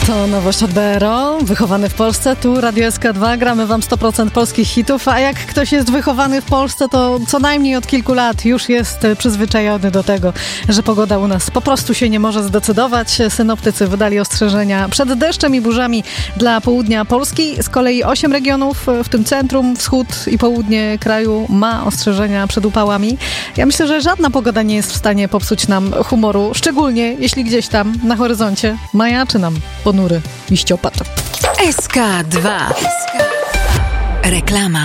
To nowość od BRO, wychowany w Polsce, tu Radio SK2, gramy wam 100% polskich hitów, a jak ktoś jest wychowany w Polsce, to co najmniej od kilku lat już jest przyzwyczajony do tego, że pogoda u nas po prostu się nie może zdecydować. Synoptycy wydali ostrzeżenia przed deszczem i burzami dla południa Polski, z kolei 8 regionów, w tym centrum, wschód i południe kraju, ma ostrzeżenia przed upałami. Ja myślę, że żadna pogoda nie jest w stanie popsuć nam humoru, szczególnie jeśli gdzieś tam na horyzoncie majaczy nam ponury liściopad. SK2. Reklama.